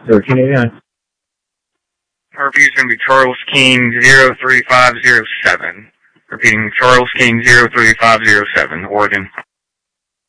1389. RP is going to be Charles King 03507. Repeating, Charles King 03507, Oregon.